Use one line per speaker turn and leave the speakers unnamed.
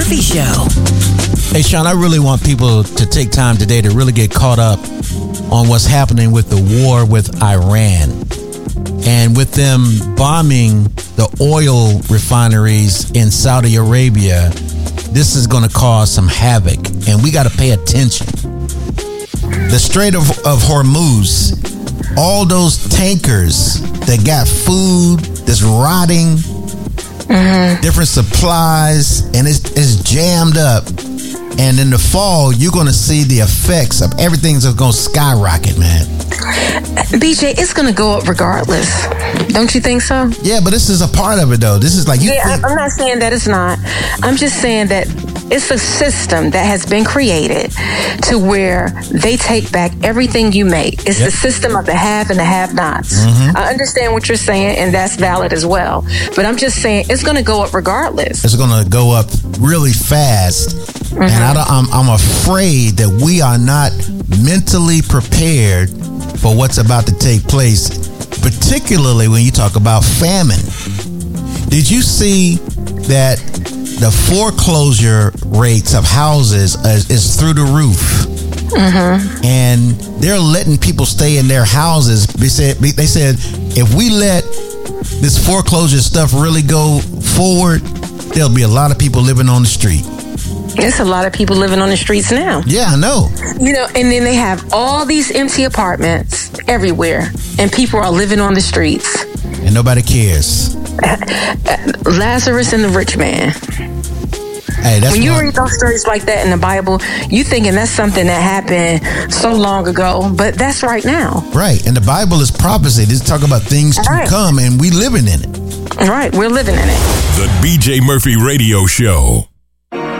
Murphy Show.
Hey, Sean, I really want people to take time today to really get caught up on what's happening with the war with Iran. And with them bombing the oil refineries in Saudi Arabia, this is going to cause some havoc, and we got to pay attention. The Strait of Hormuz, all those tankers that got food that's rotting, different supplies, and it's jammed up. And in the fall, you're going to see the effects of everything's going to skyrocket, man.
BJ, it's going to go up regardless. Don't you think so?
Yeah, but this is a part of it, though. This is like
I'm not saying that it's not. I'm just saying that it's a system that has been created to where they take back everything you make. It's the system of the have and the have-nots. I understand what you're saying, and that's valid as well. But I'm just saying it's going to go up regardless.
It's going to go up really fast. And I'm afraid that we are not mentally prepared for what's about to take place, particularly when you talk about famine. Did you see that the foreclosure rates of houses is through the roof? And they're letting people stay in their houses. They said if we let this foreclosure stuff really go forward, there'll be a lot of people living on the street.
There's a lot of people living on the streets now.
Yeah, I know.
You know, and then they have all these empty apartments everywhere, and people are living on the streets.
And nobody cares.
Lazarus and the rich man.
Hey, that's
when you read those stories like that in the Bible, you thinking that's something that happened so long ago, but that's right now.
Right, and the Bible is prophecy. This talk about things to come, and we living in it.
Right, we're living in it.
The BJ Murphy Radio Show.